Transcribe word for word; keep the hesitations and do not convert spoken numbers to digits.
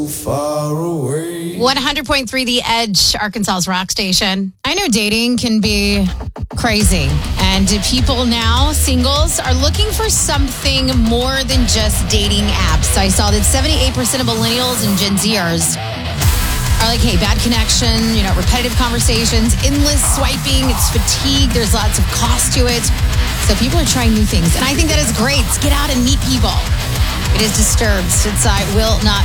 Far away. one hundred point three The Edge, Arkansas's rock station. I know dating can be crazy. And people now, singles, are looking for something more than just dating apps. I saw that seventy-eight percent of millennials and Gen Zers are like, hey, bad connection, you know, repetitive conversations, endless swiping, it's fatigue, there's lots of cost to it. So people are trying new things. And I think that is great. Get out and meet people. It is Disturbed. Since I will not